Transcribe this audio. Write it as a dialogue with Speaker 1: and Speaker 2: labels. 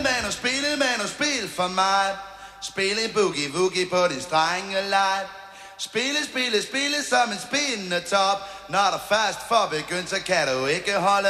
Speaker 1: spil for mig. Spil en boogie-woogie på din strenge leg. Spille som en spindende top. Når der først får begyndt, så kan du ikke holde